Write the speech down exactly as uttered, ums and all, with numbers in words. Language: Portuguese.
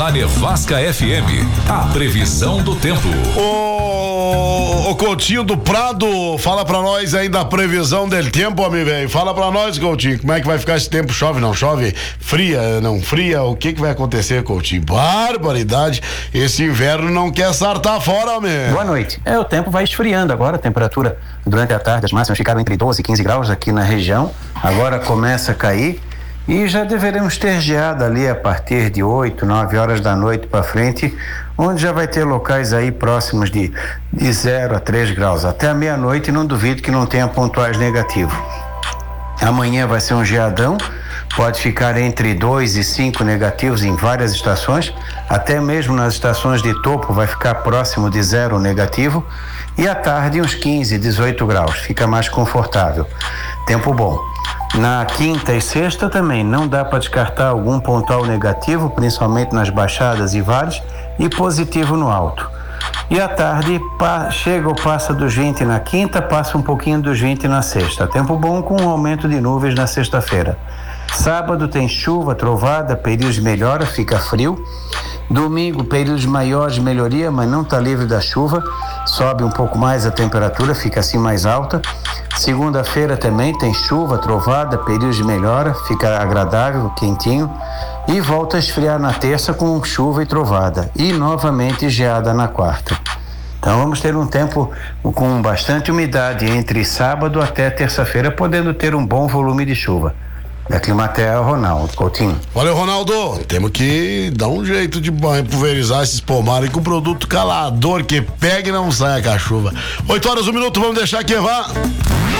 Na Nevasca F M, a previsão do tempo. Ô, ô Coutinho do Prado, fala pra nós aí da previsão del tempo, amigo velho. Fala pra nós, Coutinho, como é que vai ficar esse tempo? Chove, não chove? Fria, não fria? O que que vai acontecer, Coutinho? Barbaridade, esse inverno não quer sartar fora, meu. Boa noite. É, o tempo vai esfriando agora, a temperatura durante a tarde, as máximas ficaram entre doze e quinze graus aqui na região, agora começa a cair e já deveremos ter geada ali a partir de oito, nove horas da noite para frente, onde já vai ter locais aí próximos de, de zero a três graus. Até a meia-noite não duvido que não tenha pontuais negativos. Amanhã vai ser um geadão, pode ficar entre dois e cinco negativos em várias estações, até mesmo nas estações de topo vai ficar próximo de zero negativo, e à tarde uns quinze, dezoito graus, fica mais confortável. Tempo bom. Na quinta e sexta também não dá para descartar algum pontual negativo, principalmente nas baixadas e vales, e positivo no alto. E à tarde pa, chega ou passa dos vinte na quinta, passa um pouquinho dos vinte na sexta. Tempo bom com um aumento de nuvens na sexta-feira. Sábado tem chuva, trovada, períodos de melhora, fica frio. Domingo, períodos maiores de melhoria, mas não está livre da chuva. Sobe um pouco mais a temperatura, fica assim mais alta. Segunda-feira também tem chuva, trovada, períodos de melhora, fica agradável, quentinho. E volta a esfriar na terça com chuva e trovada. E novamente geada na quarta. Então vamos ter um tempo com bastante umidade entre sábado até terça-feira, podendo ter um bom volume de chuva. Da Climatea, Ronaldo Coutinho. Valeu, Ronaldo. Temos que dar um jeito de pulverizar esses pomares com produto calador que pega e não sai com a chuva. oito horas, um minuto, vamos deixar que vá.